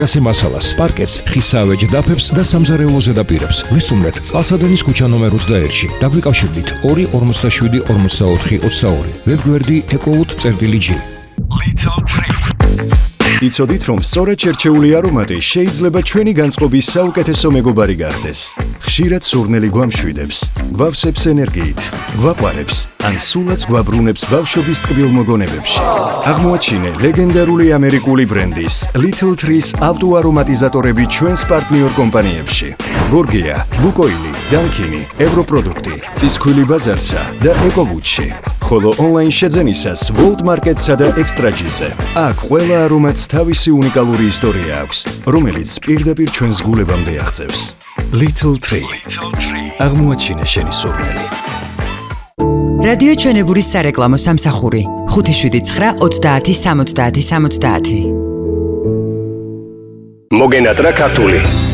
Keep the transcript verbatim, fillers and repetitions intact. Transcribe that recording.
ასე მასალას, პარკეტს, ხისავეჯ დაფებს და სამზარეულო ზედაპირებს. ვესტუმრეთ წყალსადენის ქუჩა ნომერ ოცდაერთში. დაგვიკავშირდით ორი ორმოცდაშვიდი ორმოცდაოთხი ოცდაორი. ვებგვერდი ეკოუთ წერტილი ჯი. Little Tree. იცოდით, რომ სწორად შერჩეული არომატი შეიძლება ჩვენი განწყობის საუკეთესო მეგობარი გახდეს. ხშირად სურნელი გვამშვიდებს, გვავსებს ენერგიით, გვაყვარებს, ან სულაც გვაბრუნებს ბავშვობის ტკბილ მოგონებებში. აღმოაჩინე ლეგენდარული ამერიკული ბრენდის Little Trees ავტოარომატიზატორები ჩვენს პარტნიორ კომპანიებში. გორგია, ლუკოილი, დანკინი, ევროპროდუქტი, წისქვილი ბაზარსა და ეკოვუჩში. ხოლო ონლაინ შეძენისას World Market-სა და Extra-G-ზე. აქ ყველა არომატს თავისი უნიკალური ისტორია აქვს, რომელიც პირდაპირ ჩვენს გულებამდე აღწევს. Little Tree. აღმოაჩინე შენი სურნელი. რადიო ჩვენებურის სარეკლამო სამსახური ხუთი შვიდი ცხრა ოცდაათი სამოცდაათი სამოცდაათი. მოგენატრა ქართული.